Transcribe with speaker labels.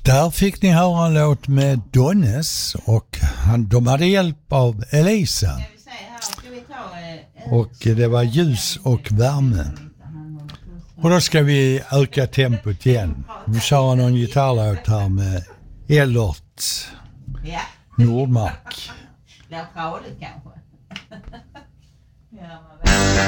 Speaker 1: Där fick ni höra en låt med Donnes och de hade hjälp av Elisa. Och det var ljus och värme. Och då ska vi öka tempot igen. Vi kör någon gitarrlåt här med Ellert Nordmark.
Speaker 2: Det är kanske.